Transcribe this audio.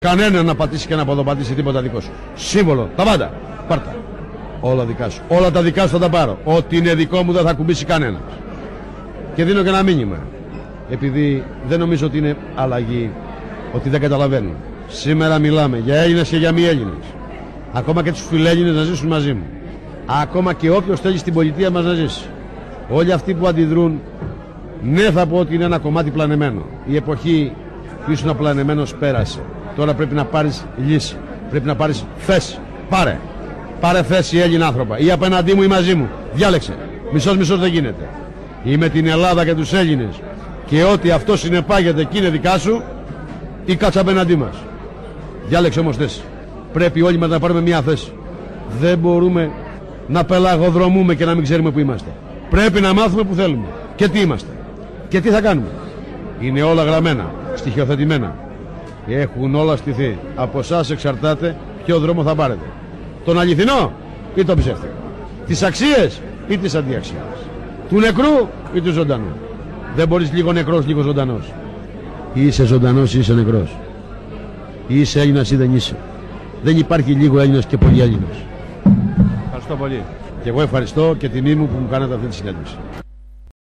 Κανένα να πατήσει και να αποδοπατήσει τίποτα δικό σου. Σύμβολο, τα πάντα. Πάρτα. Όλα δικά σου. Όλα τα δικά σου θα τα πάρω. Ό,τι είναι δικό μου δεν θα κουμπίσει κανένας. Και δίνω και ένα μήνυμα. Επειδή δεν νομίζω ότι είναι αλλαγή, ότι δεν καταλαβαίνουν. Σήμερα μιλάμε για Έλληνες και για μη Έλληνες. Ακόμα και τους φιλέλληνες να ζήσουν μαζί μου. Ακόμα και όποιος θέλει στην πολιτεία μας να ζήσει. Όλοι αυτοί που αντιδρούν, ναι, θα πω ότι είναι ένα κομμάτι πλανεμένο. Η εποχή που ήσουν πλανεμένος πέρασε. Τώρα πρέπει να πάρεις λύση. Πρέπει να πάρεις θέση. Πάρε. Πάρε θέση, Έλληνα άνθρωπα. Ή απέναντί μου ή μαζί μου. Διάλεξε. Μισός δεν γίνεται. Ή με την Ελλάδα και τους Έλληνες και ό,τι αυτό συνεπάγεται και είναι δικά σου, ή κάτσε απέναντί μας. Διάλεξε όμως θέση. Πρέπει όλοι μας να πάρουμε μια θέση. Δεν μπορούμε να πελαγοδρομούμε και να μην ξέρουμε που είμαστε. Πρέπει να μάθουμε που θέλουμε και τι είμαστε και τι θα κάνουμε. Είναι όλα γραμμένα, στοιχειοθετημένα. Έχουν όλα στηθεί. Από εσάς εξαρτάται ποιο δρόμο θα πάρετε. Τον αληθινό ή τον ψεύτικο. Τις αξίες ή τις αντιαξίες. Του νεκρού ή του ζωντανού. Δεν μπορείς λίγο νεκρός, λίγο ζωντανός. Ή είσαι ζωντανός ή είσαι νεκρός. Ή είσαι Έλληνας ή δεν είσαι. Δεν υπάρχει λίγο Έλληνας και πολύ Έλληνας. Ευχαριστώ πολύ. Και εγώ ευχαριστώ και τιμή μου που μου κάνατε αυτή τη συνέντευξη.